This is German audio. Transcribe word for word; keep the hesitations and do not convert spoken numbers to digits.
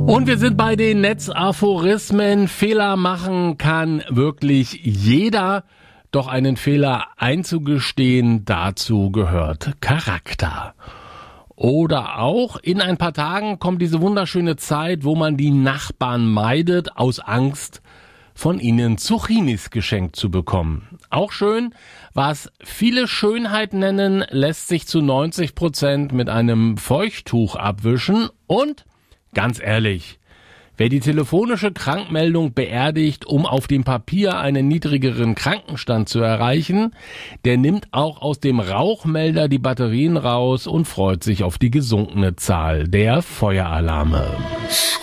Und wir sind bei den Netzaphorismen. Fehler machen kann wirklich jeder. Doch einen Fehler einzugestehen, dazu gehört Charakter. Oder auch, in ein paar Tagen kommt diese wunderschöne Zeit, wo man die Nachbarn meidet, aus Angst, von ihnen Zucchinis geschenkt zu bekommen. Auch schön, was viele Schönheit nennen, lässt sich zu neunzig Prozent mit einem Feuchttuch abwischen. Und, ganz ehrlich, wer die telefonische Krankmeldung beerdigt, um auf dem Papier einen niedrigeren Krankenstand zu erreichen, der nimmt auch aus dem Rauchmelder die Batterien raus und freut sich auf die gesunkene Zahl der Feueralarme.